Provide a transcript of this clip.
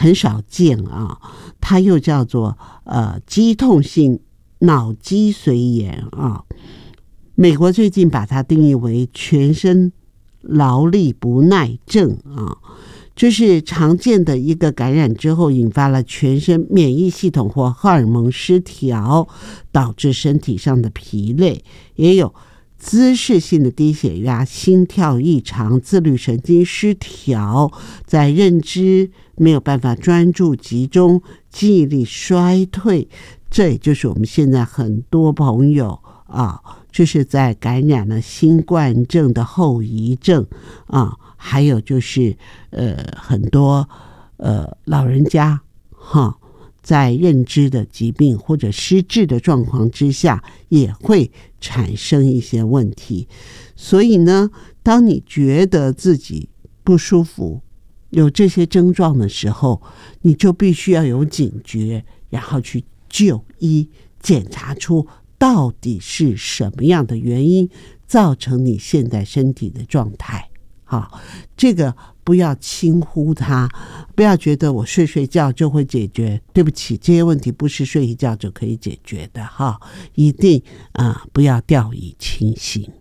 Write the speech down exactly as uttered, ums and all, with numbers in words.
很少见啊，它又叫做呃肌痛性脑脊髓炎啊。美国最近把它定义为全身劳力不耐症啊，就是常见的一个感染之后引发了全身免疫系统或荷尔蒙失调，导致身体上的疲累，也有姿势性的低血压、心跳异常、自律神经失调，在认知没有办法专注集中、记忆力衰退，这也就是我们现在很多朋友啊，就是在感染了新冠症的后遗症啊，还有就是呃很多呃老人家哈，在认知的疾病或者失智的状况之下，也会产生一些问题。所以呢，当你觉得自己不舒服，有这些症状的时候，你就必须要有警觉，然后去就医，检查出到底是什么样的原因造成你现在身体的状态。好，这个不要轻忽它，不要觉得我睡睡觉就会解决。对不起，这些问题不是睡一觉就可以解决的哈，一定啊、呃、不要掉以轻心。